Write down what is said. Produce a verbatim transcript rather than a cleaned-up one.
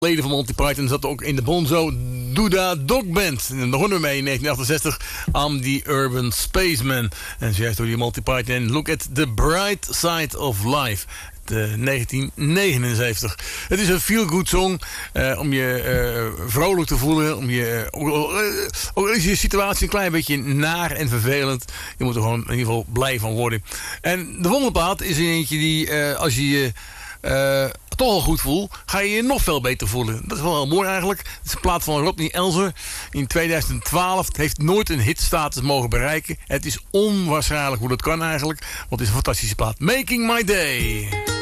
leden van Monty Python zat ook in de Bonzo Doodah Dog Band. En daar begonnen we mee in negentien achtenzestig. I'm the Urban Spaceman. En zojuist door die Monty Python. Look at the bright side of life. De negentien negenenzeventig. Het is een feel-good song uh, om je uh, vrolijk te voelen. Om je, uh, ook uh, is je situatie een klein beetje naar en vervelend. Je moet er gewoon in ieder geval blij van worden. En de volgende plaat is een eentje die uh, als je je uh, toch al goed voelt, ga je je nog veel beter voelen. Dat is wel heel mooi eigenlijk. Het is een plaat van Rodney Elzer in tweeduizend twaalf. Het heeft nooit een hitstatus mogen bereiken. Het is onwaarschijnlijk hoe dat kan eigenlijk. Want het is een fantastische plaat. Making My Day.